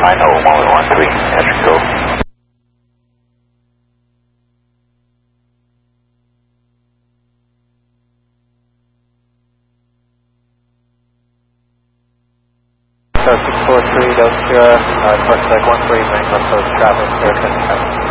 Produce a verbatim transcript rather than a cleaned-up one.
I know one one one three, that's go. So six four three, don't clear, uh, Park Deck one three, main approach traffic, clear ten.